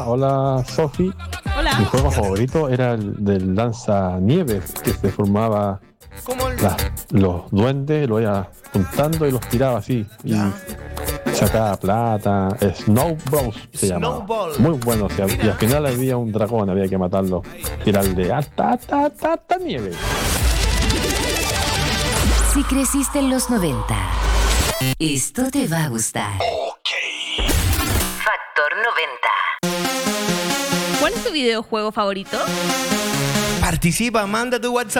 Hola, Sofi. Mi Hola. juego favorito era el del lanzanieves, que se formaba ¿Cómo el...? los duendes, lo iba juntando y los tiraba así. Y Ya. sacaba plata. Snow Bros se llamaba. Snowball. Muy bueno. O sea, y al final había un dragón, había que matarlo. Tirarle hasta nieve. Si creciste en los 90, esto te va a gustar. Factor 90. ¿Cuál es tu videojuego favorito? Participa, manda tu WhatsApp